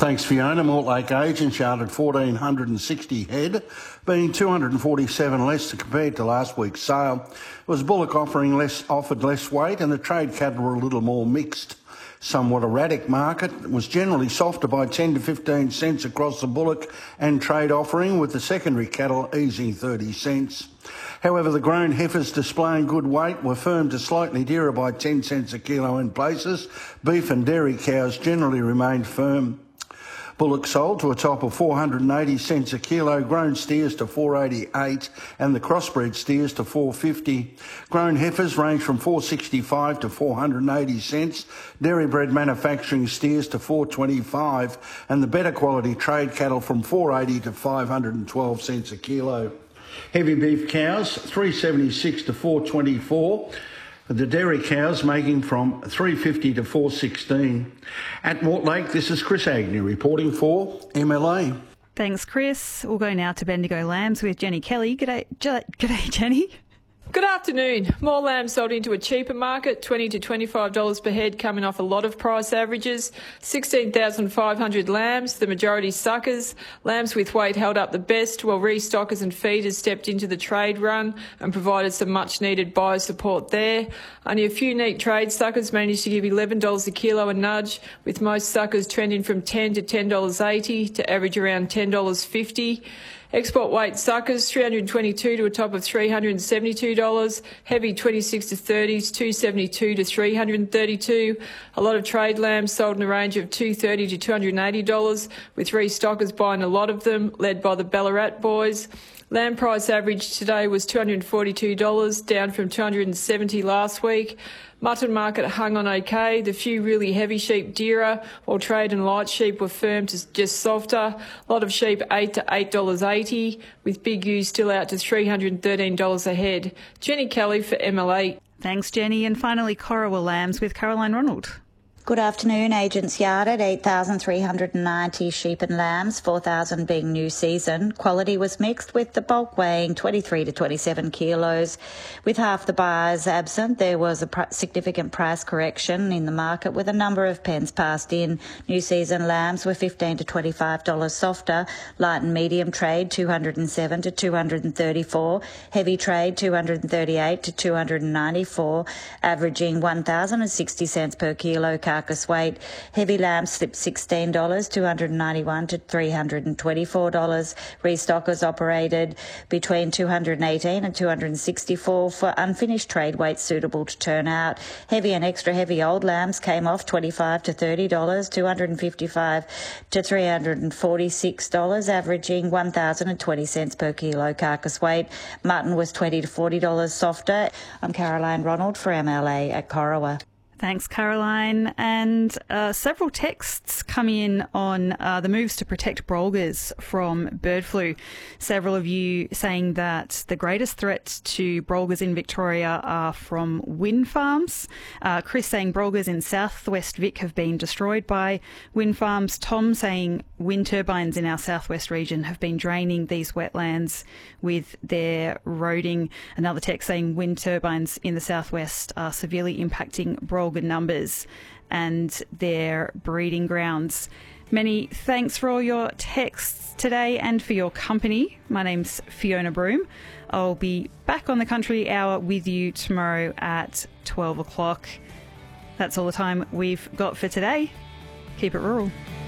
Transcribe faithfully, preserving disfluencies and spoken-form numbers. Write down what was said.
Thanks, Fiona. Mortlake agents yarded one thousand four hundred sixty head, being two hundred forty-seven less compared to last week's sale. It was bullock offering less, offered less weight, and the trade cattle were a little more mixed. Somewhat erratic market. It was generally softer by ten to fifteen cents across the bullock and trade offering, with the secondary cattle easing thirty cents. However, the grown heifers displaying good weight were firm to slightly dearer by ten cents a kilo in places. Beef and dairy cows generally remained firm. Bullock sold to a top of four hundred eighty cents a kilo, grown steers to four eighty-eight and the crossbred steers to four fifty. Grown heifers range from four sixty-five to four hundred eighty cents, dairy-bred manufacturing steers to four twenty-five and the better quality trade cattle from four eighty to five hundred twelve cents a kilo. Heavy beef cows three seventy-six to four twenty-four. The dairy cows making from three fifty to four sixteen. At Mortlake, this is Chris Agnew reporting for M L A. Thanks, Chris. We'll go now to Bendigo Lambs with Jenny Kelly. G'day, g'day Jenny. Good afternoon. More lambs sold into a cheaper market, twenty to twenty-five dollars per head, coming off a lot of price averages. sixteen thousand five hundred lambs, the majority suckers. Lambs with weight held up the best, while restockers and feeders stepped into the trade run and provided some much-needed buyer support there. Only a few neat trade suckers managed to give eleven dollars a kilo a nudge, with most suckers trending from ten dollars to ten dollars eighty to average around ten dollars fifty. Export weight suckers, three hundred twenty-two to a top of three hundred seventy-two dollars. Heavy twenty-six to thirties, two seventy-two to three hundred thirty-two dollars. A lot of trade lambs sold in a range of two thirty to two hundred eighty dollars, with restockers buying a lot of them, led by the Ballarat boys. Lamb price average today was two hundred forty-two dollars, down from two hundred seventy dollars last week. Mutton market hung on okay. The few really heavy sheep dearer, while trade and light sheep were firm to just softer. A lot of sheep eight to eight dollars eighty, with big ewes still out to three hundred thirteen dollars a head. Jenny Kelly for M L A. Thanks, Jenny. And finally, Corowa Lambs with Caroline Ronald. Good afternoon. Agents yarded eight thousand three hundred ninety sheep and lambs, four thousand being new season. Quality was mixed, with the bulk weighing twenty-three to twenty-seven kilos. With half the buyers absent, there was a pr- significant price correction in the market, with a number of pens passed in. New season lambs were fifteen to twenty-five dollars softer. Light and medium trade two hundred seven to two hundred thirty-four. Heavy trade two hundred thirty-eight to two hundred ninety-four, averaging one thousand sixty cents per kilo. Carcass weight. Heavy lambs slipped sixteen dollars, two hundred ninety-one to three hundred twenty-four dollars. Restockers operated between two hundred eighteen and two hundred sixty-four for unfinished trade weights suitable to turn out. Heavy and extra heavy old lambs came off twenty-five to thirty dollars, two hundred fifty-five to three hundred forty-six dollars, averaging one thousand twenty cents per kilo carcass weight. Mutton was twenty to forty dollars softer. I'm Caroline Ronald for M L A at Corowa. Thanks, Caroline. And uh, several texts coming in on uh, the moves to protect brolgers from bird flu. Several of you saying that the greatest threats to brolgers in Victoria are from wind farms. Uh, Chris saying brolgers in southwest Vic have been destroyed by wind farms. Tom saying wind turbines in our southwest region have been draining these wetlands with their roading. Another text saying wind turbines in the southwest are severely impacting brolgers numbers and their breeding grounds. Many thanks for all your texts today and for your company. My name's Fiona Broome. I'll be back on the Country Hour with you tomorrow at twelve o'clock. That's all the time we've got for today. Keep it rural.